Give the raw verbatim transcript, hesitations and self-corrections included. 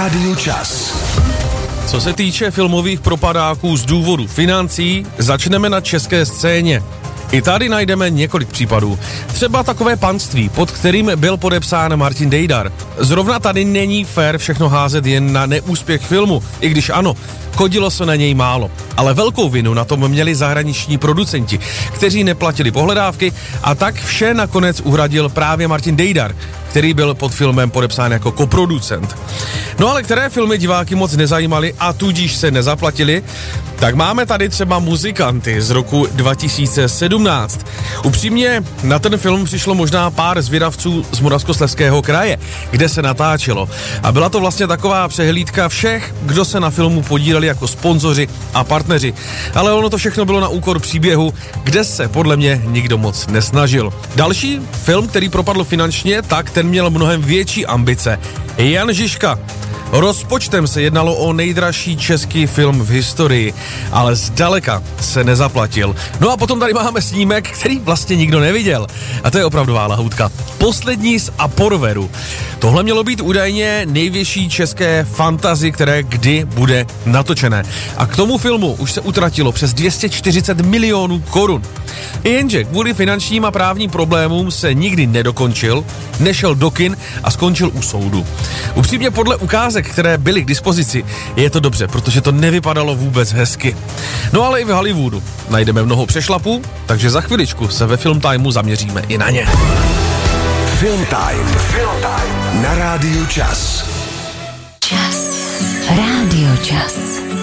Rádiu Čas. Co se týče filmových propadáků z důvodu financí, začneme na české scéně. I tady najdeme několik případů. Třeba takové panství, pod kterým byl podepsán Martin Dejdar. Zrovna tady není fér všechno házet jen na neúspěch filmu, i když ano, chodilo se na něj málo. Ale velkou vinu na tom měli zahraniční producenti, kteří neplatili pohledávky a tak vše nakonec uhradil právě Martin Dejdar, který byl pod filmem podepsán jako koproducent. No ale které filmy diváky moc nezajímaly a tudíž se nezaplatili, tak máme tady třeba Muzikanty z roku dva tisíce sedmnáct. Upřímně na ten film přišlo možná pár zvědavců z Moravskoslezského kraje, kde se natáčelo. A byla to vlastně taková přehlídka všech, kdo se na filmu podíleli jako sponzoři a partneři. Ale ono to všechno bylo na úkor příběhu, kde se podle mě nikdo moc nesnažil. Další film, který propadl finančně, tak ten měl mnohem větší ambice. Jan Žižka. Rozpočtem se jednalo o nejdražší český film v historii, ale zdaleka se nezaplatil. No a potom tady máme snímek, který vlastně nikdo neviděl. A to je opravdová lahůdka. Poslední z Aporveru. Tohle mělo být údajně největší české fantasy, které kdy bude natočené. A k tomu filmu už se utratilo přes dvě stě čtyřicet milionů korun. Jenže kvůli finančním a právním problémům se nikdy nedokončil, nešel do kin a skončil u soudu. Upřímně podle ukázek, které byly k dispozici, je to dobře, protože to nevypadalo vůbec hezky. No ale i v Hollywoodu najdeme mnoho přešlapů, takže za chviličku se ve Film Timeu zaměříme i na ně. Film Time. Film Time. Na Rádiu Čas. Čas. Rádio Čas.